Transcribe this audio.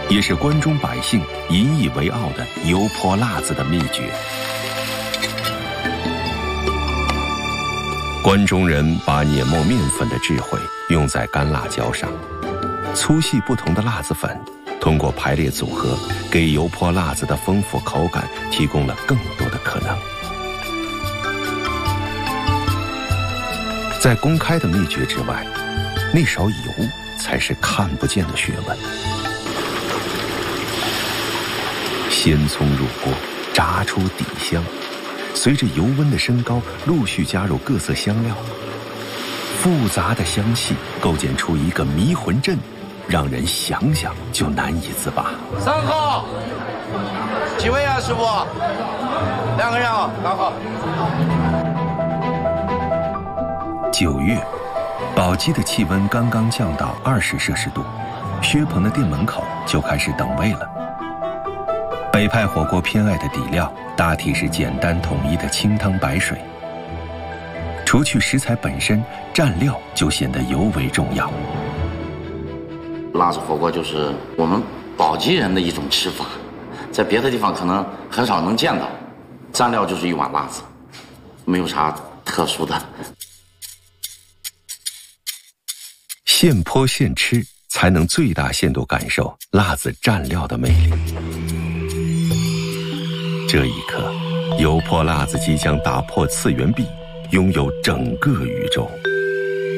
也是关中百姓引以为傲的油泼辣子的秘诀。关中人把碾磨面粉的智慧用在干辣椒上，粗细不同的辣子粉通过排列组合，给油泼辣子的丰富口感提供了更多的可能。在公开的秘诀之外，那勺油才是看不见的学问。鲜葱入锅，炸出底香，随着油温的升高，陆续加入各色香料，复杂的香气构建出一个迷魂阵，让人想想就难以自拔。 3号，几位啊，师傅？2个人啊，刚好。 9月，宝鸡的气温刚刚降到20摄氏度，薛鹏的店门口就开始等位了。北派火锅偏爱的底料大体是简单统一的清汤白水，除去食材本身，蘸料就显得尤为重要。 辣子火锅就是我们宝鸡人的一种吃法，在别的地方可能很少能见到。蘸料就是一碗辣子，没有啥特殊的。 现泼现吃，才能最大限度感受辣子蘸料的魅力。这一刻，油泼辣子即将打破次元壁，拥有整个宇宙。